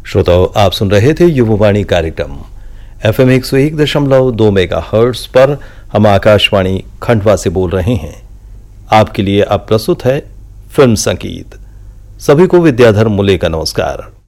श्रोताओं, आप सुन रहे थे युववाणी कार्यक्रम FM 101.2 मेगाहर्ट्ज पर। हम आकाशवाणी खंडवा से बोल रहे हैं। आपके लिए अब प्रस्तुत है फिल्म संगीत। सभी को विद्याधर मूले का नमस्कार।